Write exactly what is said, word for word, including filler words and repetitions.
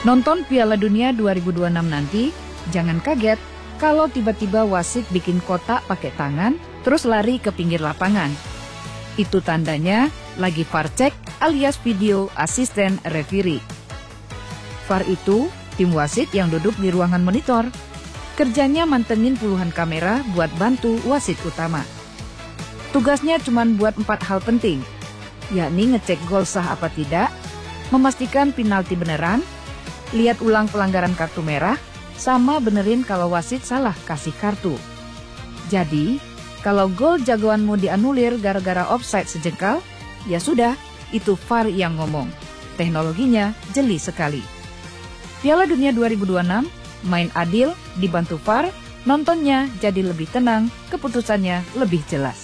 Nonton Piala Dunia dua ribu dua puluh enam nanti, jangan kaget kalau tiba-tiba wasit bikin kotak pakai tangan, terus lari ke pinggir lapangan. Itu tandanya lagi V A R check alias video asisten referee. V A R itu tim wasit yang duduk di ruangan monitor. Kerjanya mantengin puluhan kamera buat bantu wasit utama. Tugasnya cuma buat empat hal penting, yakni ngecek gol sah apa tidak, memastikan penalti beneran, lihat ulang pelanggaran kartu merah, sama benerin kalau wasit salah kasih kartu. Jadi, kalau gol jagoanmu dianulir gara-gara offside sejengkal, ya sudah, itu V A R yang ngomong. Teknologinya jeli sekali. Piala Dunia dua ribu dua puluh enam, main adil, dibantu V A R, nontonnya jadi lebih tenang, keputusannya lebih jelas.